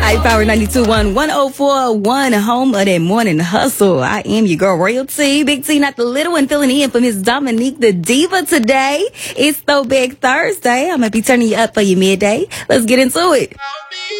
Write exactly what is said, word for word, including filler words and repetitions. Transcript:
Power ninety-two point one, one oh four point one, home of that morning hustle. I am your girl, Royalty. Big T, not the little one, filling in for Miss Dominique the Diva today. It's Throwback Thursday. I'm going to be turning you up for your midday. Let's get into it.